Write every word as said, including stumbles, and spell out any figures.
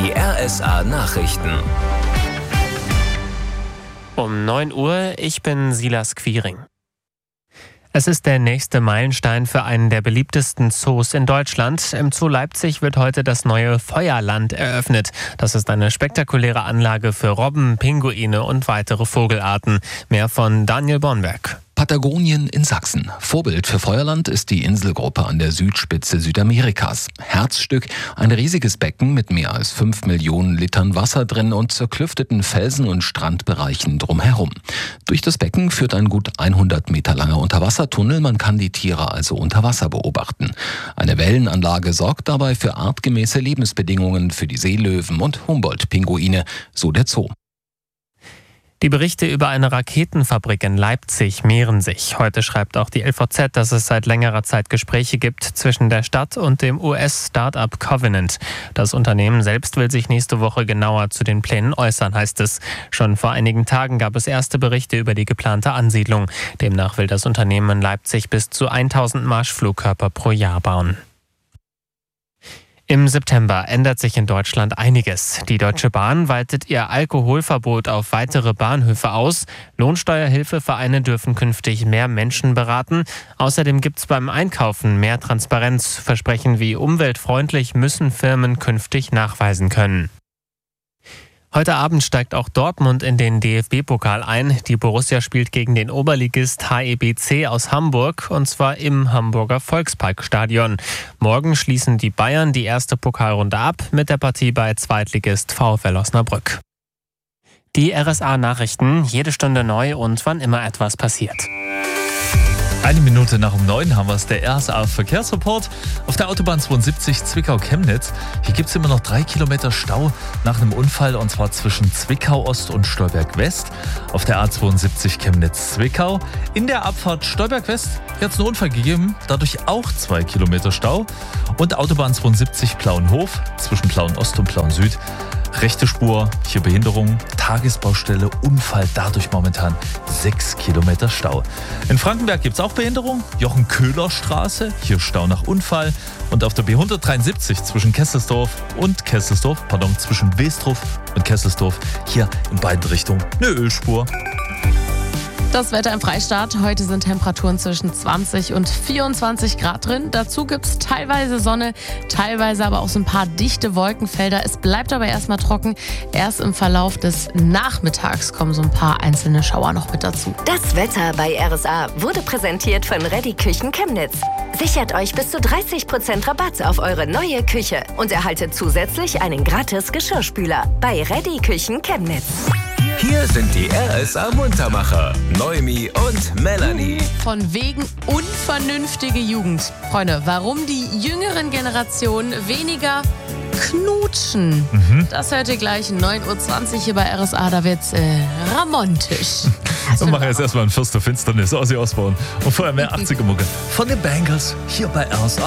Die R S A-Nachrichten. Um neun Uhr, ich bin Silas Quiring. Es ist der nächste Meilenstein für einen der beliebtesten Zoos in Deutschland. Im Zoo Leipzig wird heute das neue Feuerland eröffnet. Das ist eine spektakuläre Anlage für Robben, Pinguine und weitere Vogelarten. Mehr von Daniel Bornberg. Patagonien in Sachsen. Vorbild für Feuerland ist die Inselgruppe an der Südspitze Südamerikas. Herzstück, ein riesiges Becken mit mehr als fünf Millionen Litern Wasser drin und zerklüfteten Felsen und Strandbereichen drumherum. Durch das Becken führt ein gut hundert Meter langer Unterwassertunnel, man kann die Tiere also unter Wasser beobachten. Eine Wellenanlage sorgt dabei für artgemäße Lebensbedingungen für die Seelöwen und Humboldt-Pinguine, so der Zoo. Die Berichte über eine Raketenfabrik in Leipzig mehren sich. Heute schreibt auch die L V Z, dass es seit längerer Zeit Gespräche gibt zwischen der Stadt und dem U S-Start-up Covenant. Das Unternehmen selbst will sich nächste Woche genauer zu den Plänen äußern, heißt es. Schon vor einigen Tagen gab es erste Berichte über die geplante Ansiedlung. Demnach will das Unternehmen in Leipzig bis zu tausend Marschflugkörper pro Jahr bauen. Im September ändert sich in Deutschland einiges. Die Deutsche Bahn weitet ihr Alkoholverbot auf weitere Bahnhöfe aus. Lohnsteuerhilfevereine dürfen künftig mehr Menschen beraten. Außerdem gibt es beim Einkaufen mehr Transparenz. Versprechen wie umweltfreundlich müssen Firmen künftig nachweisen können. Heute Abend steigt auch Dortmund in den D F B-Pokal ein. Die Borussia spielt gegen den Oberligist H E B C aus Hamburg, und zwar im Hamburger Volksparkstadion. Morgen schließen die Bayern die erste Pokalrunde ab mit der Partie bei Zweitligist VfL Osnabrück. Die R S A-Nachrichten, jede Stunde neu und wann immer etwas passiert. Eine Minute nach um neun haben wir es, der R S A-Verkehrsreport. Auf der Autobahn zweiundsiebzig Zwickau-Chemnitz. Hier gibt es immer noch drei Kilometer Stau nach einem Unfall, und zwar zwischen Zwickau-Ost und Stolberg-West. Auf der A zweiundsiebzig Chemnitz-Zwickau. In der Abfahrt Stolberg-West hat es einen Unfall gegeben, dadurch auch zwei Kilometer Stau. Und Autobahn zweiundsiebzig Plauenhof zwischen Plauen-Ost und Plauen-Süd. Rechte Spur, hier Behinderung, Tagesbaustelle, Unfall, dadurch momentan sechs Kilometer Stau. In Frankenberg gibt es auch Behinderung, Jochen-Köhler-Straße, hier Stau nach Unfall. Und auf der B hundertdreiundsiebzig zwischen Kesselsdorf und Kesselsdorf, pardon, zwischen Westrup und Kesselsdorf, hier in beiden Richtungen eine Ölspur. Das Wetter im Freistaat. Heute sind Temperaturen zwischen zwanzig und vierundzwanzig Grad drin. Dazu gibt es teilweise Sonne, teilweise aber auch so ein paar dichte Wolkenfelder. Es bleibt aber erstmal trocken. Erst im Verlauf des Nachmittags kommen so ein paar einzelne Schauer noch mit dazu. Das Wetter bei R S A wurde präsentiert von Reddy Küchen Chemnitz. Sichert euch bis zu dreißig Prozent Rabatt auf eure neue Küche und erhaltet zusätzlich einen gratis Geschirrspüler bei Reddy Küchen Chemnitz. Hier sind die R S A-Muntermacher, Noemi und Melanie. Von wegen unvernünftige Jugend. Freunde, warum die jüngeren Generationen weniger knutschen? Mhm. Das hört ihr gleich um neun Uhr zwanzig hier bei R S A. Da wird's äh, ramontisch. Wir machen jetzt erstmal ein Fürst der Finsternis, Ozzy Osbourne. Und vorher mehr achtziger Mucke von den Bangles hier bei R S A.